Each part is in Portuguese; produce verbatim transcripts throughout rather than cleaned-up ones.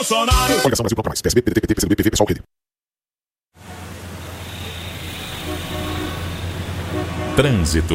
Coligação Brasil Bloco Mais, P S B, P D T, P T, P C B, P V, Pessoal, Rede. Trânsito.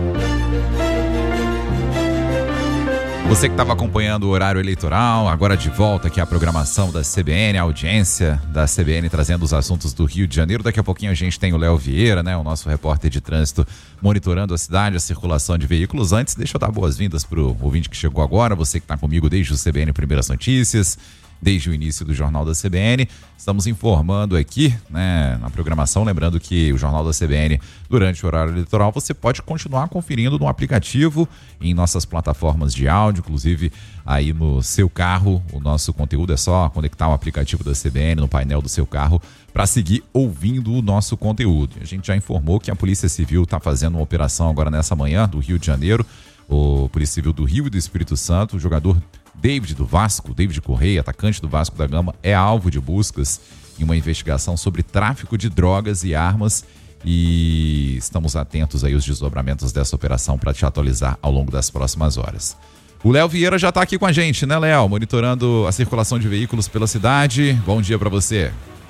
Você que estava acompanhando o horário eleitoral, agora de volta aqui à programação da C B N, a audiência da C B N trazendo os assuntos do Rio de Janeiro. Daqui a pouquinho a gente tem o Léo Vieira, né, o nosso repórter de trânsito, monitorando a cidade, a circulação de veículos. Antes, deixa eu dar boas-vindas para o ouvinte que chegou agora, você que está comigo desde o C B N Primeiras Notícias, desde o início do Jornal da C B N. Estamos informando aqui, né, na programação, lembrando que o Jornal da C B N, durante o horário eleitoral, você pode continuar conferindo no aplicativo, em nossas plataformas de áudio, inclusive aí no seu carro. O nosso conteúdo é só conectar o aplicativo da C B N no painel do seu carro para seguir ouvindo o nosso conteúdo. A gente já informou que a Polícia Civil está fazendo uma operação agora nessa manhã do Rio de Janeiro, o Polícia Civil do Rio e do Espírito Santo. O jogador David do Vasco, David Correia, atacante do Vasco da Gama, é alvo de buscas em uma investigação sobre tráfico de drogas e armas, e estamos atentos aí aos desdobramentos dessa operação para te atualizar ao longo das próximas horas. O Léo Vieira já está aqui com a gente, né, Léo? Monitorando a circulação de veículos pela cidade. Bom dia para você.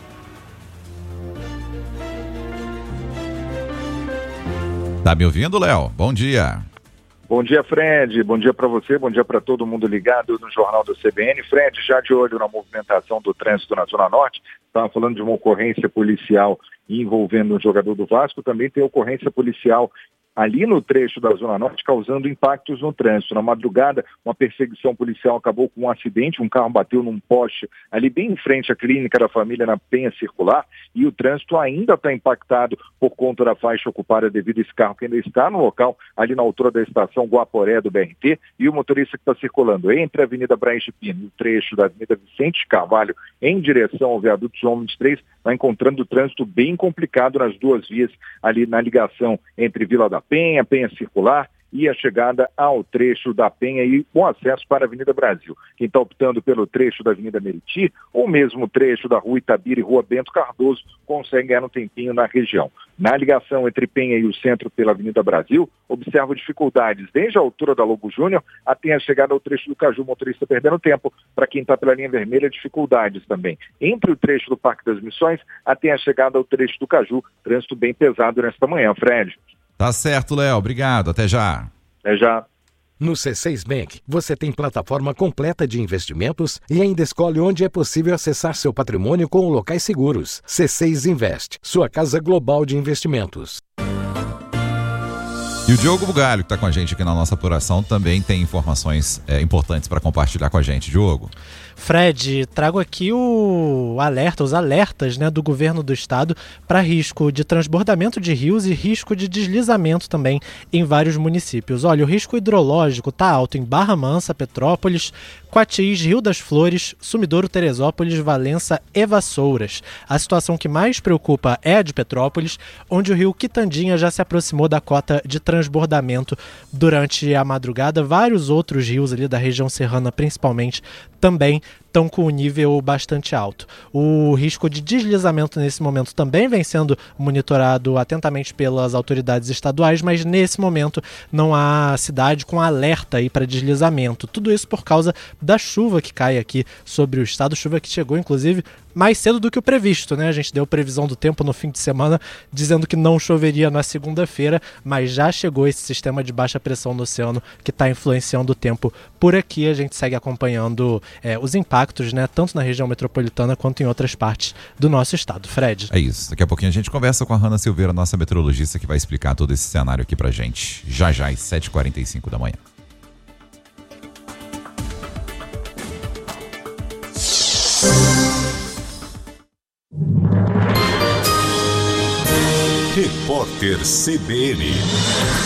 Tá me ouvindo, Léo? Bom dia. Bom dia, Fred. Bom dia para você, bom dia para todo mundo ligado no Jornal do C B N. Fred, já de olho na movimentação do trânsito na Zona Norte, estava falando de uma ocorrência policial envolvendo um jogador do Vasco, também tem ocorrência policial ali no trecho da Zona Norte, causando impactos no trânsito. Na madrugada, uma perseguição policial acabou com um acidente, um carro bateu num poste ali bem em frente à clínica da família na Penha Circular, e o trânsito ainda está impactado por conta da faixa ocupada devido a esse carro que ainda está no local, ali na altura da estação Guaporé do B R T, e o motorista que está circulando entre a Avenida Braz de Pina e o trecho da Avenida Vicente Carvalho em direção ao viaduto João vinte e três, vai encontrando o trânsito bem complicado nas duas vias, ali na ligação entre Vila da Penha, Penha Circular e a chegada ao trecho da Penha e com acesso para a Avenida Brasil. Quem está optando pelo trecho da Avenida Meriti ou mesmo o trecho da Rua Itabira e Rua Bento Cardoso consegue ganhar um tempinho na região. Na ligação entre Penha e o centro pela Avenida Brasil, observa dificuldades desde a altura da Lobo Júnior até a chegada ao trecho do Caju, motorista perdendo tempo. Para quem está pela linha vermelha, dificuldades também. Entre o trecho do Parque das Missões até a chegada ao trecho do Caju, trânsito bem pesado nesta manhã, Fred. Tá certo, Léo. Obrigado. Até já. Até já. No C seis Bank, você tem plataforma completa de investimentos e ainda escolhe onde é possível acessar seu patrimônio com locais seguros. C seis Invest, sua casa global de investimentos. E o Diogo Bugalho, que está com a gente aqui na nossa apuração, também tem informações é, importantes para compartilhar com a gente. Diogo. Fred, trago aqui o alerta, os alertas, né, do governo do estado para risco de transbordamento de rios e risco de deslizamento também em vários municípios. Olha, o risco hidrológico está alto em Barra Mansa, Petrópolis, Quatis, Rio das Flores, Sumidouro, Teresópolis, Valença e Vassouras. A situação que mais preocupa é a de Petrópolis, onde o rio Quitandinha já se aproximou da cota de transbordamento durante a madrugada. Vários outros rios ali da região serrana, principalmente, também estão com um nível bastante alto. O risco de deslizamento nesse momento também vem sendo monitorado atentamente pelas autoridades estaduais, mas nesse momento não há cidade com alerta aí para deslizamento. Tudo isso por causa da chuva que cai aqui sobre o estado, chuva que chegou inclusive mais cedo do que o previsto, né? A gente deu previsão do tempo no fim de semana dizendo que não choveria na segunda-feira, mas já chegou esse sistema de baixa pressão no oceano que está influenciando o tempo por aqui. A gente segue acompanhando é, os impactos, né? Tanto na região metropolitana quanto em outras partes do nosso estado. Fred. É isso. Daqui a pouquinho a gente conversa com a Hanna Silveira, nossa meteorologista, que vai explicar todo esse cenário aqui pra gente. Já já, às sete e quarenta e cinco da manhã. Repórter C B N.